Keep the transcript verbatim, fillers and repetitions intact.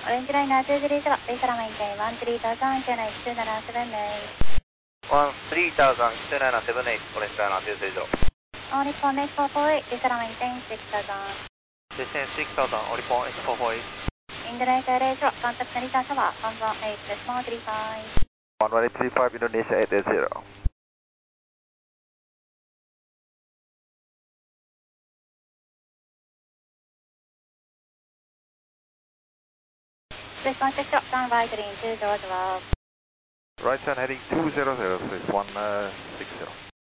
Orange Line two zero zero, Vistara maintain one three thousand, Q nine two nine seven eight. one three thousand, two nine seven eight, Orange Line two zero zero. All Nippon X four four eight, Vistara maintain six thousand. Descend six thousand, All Nippon X four four eight. Indonesia Radio, contact Narita Tower, one one eight, decimal three five. one one eight three five, Indonesia eight eight zero. Swiss one six zero, stand by green two zero zero. Right turn heading two zero zero, Swiss one six zero.